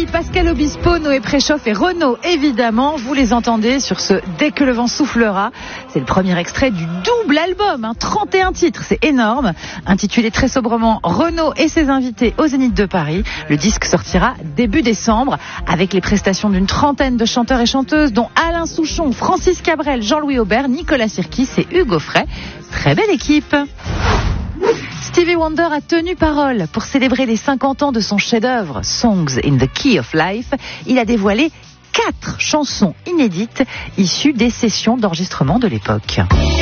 Dali, Pascal Obispo, Noé Préchoff et Renaud, évidemment. Vous les entendez sur ce Dès que le vent soufflera. C'est le premier extrait du double album, 31 titres, c'est énorme. Intitulé très sobrement Renaud et ses invités au Zénith de Paris. Le disque sortira début décembre avec les prestations d'une trentaine de chanteurs et chanteuses, dont Alain Souchon, Francis Cabrel, Jean-Louis Aubert, Nicolas Sirkis et Hugo Frey. Très belle équipe. Stevie Wonder a tenu parole pour célébrer les 50 ans de son chef-d'œuvre Songs in the Key of Life. Il a dévoilé 4 chansons inédites issues des sessions d'enregistrement de l'époque.